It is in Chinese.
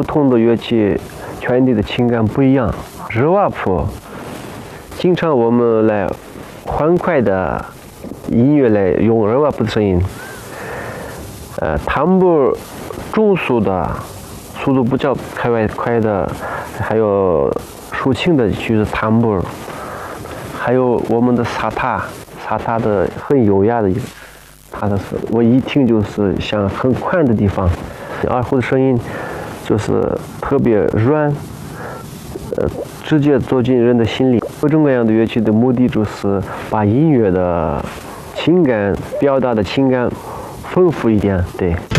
不同的乐器传递的情感不一样。日瓦普，经常我们来欢快的音乐来用日瓦普的声音。坦布中速的，速度比较快的，还有抒情的就是坦布，还有我们的萨塔的很优雅的一个，它的是我一听就是像很宽的地方。二胡的声音就是特别软，直接走进人的心里。各种各样的乐器的目的就是把音乐的情感表达的情感丰富一点，对。